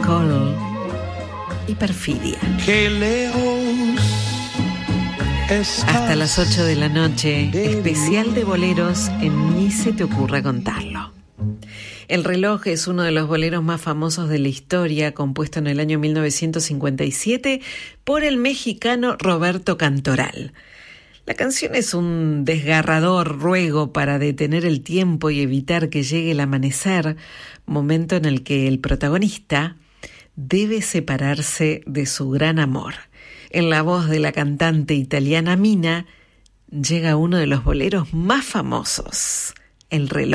rencor y perfidia. Qué lejos estás. Hasta las 8 de la noche, especial de boleros en Ni se te ocurra contarlo. El reloj es uno de los boleros más famosos de la historia, compuesto en el año 1957 por el mexicano Roberto Cantoral. La canción es un desgarrador ruego para detener el tiempo y evitar que llegue el amanecer, momento en el que el protagonista debe separarse de su gran amor. En la voz de la cantante italiana Mina llega uno de los boleros más famosos, El reloj.